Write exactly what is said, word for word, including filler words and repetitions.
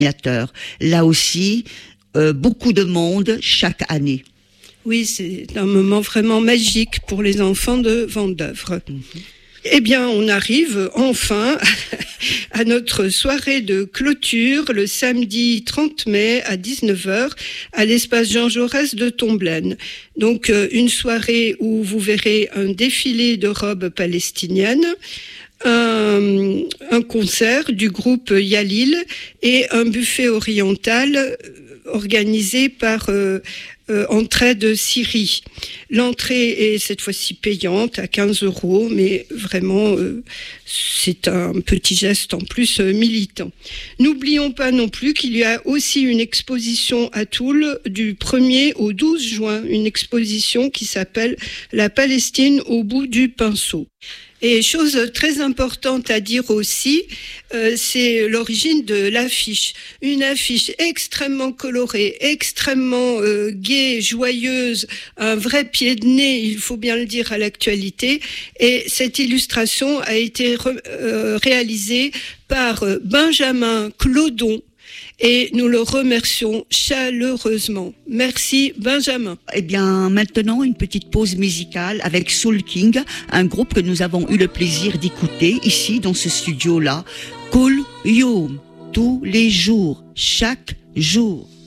Là aussi, euh, beaucoup de monde chaque année. Oui, c'est un moment vraiment magique pour les enfants de Vendeuvre. Mmh. Eh bien, on arrive enfin à notre soirée de clôture le samedi trente mai à dix-neuf heures à l'espace Jean Jaurès de Tomblaine. Donc, euh, une soirée où vous verrez un défilé de robes palestiniennes, un, un concert du groupe Yalil et un buffet oriental organisé par euh, euh, Entraide Syrie. L'entrée est cette fois-ci payante à quinze euros, mais vraiment euh, c'est un petit geste en plus euh, militant. N'oublions pas non plus qu'il y a aussi une exposition à Toul du premier au douze juin, une exposition qui s'appelle La Palestine au bout du pinceau. Et chose très importante à dire aussi, euh, c'est l'origine de l'affiche. Une affiche extrêmement colorée, extrêmement euh, gaie, joyeuse, un vrai pied de nez, il faut bien le dire, à l'actualité. Et cette illustration a été re, euh, réalisée par Benjamin Clodon. Et nous le remercions chaleureusement. Merci Benjamin. Eh bien, maintenant, une petite pause musicale avec Soul King, un groupe que nous avons eu le plaisir d'écouter ici dans ce studio-là. Kol Yom, tous les jours, chaque jour.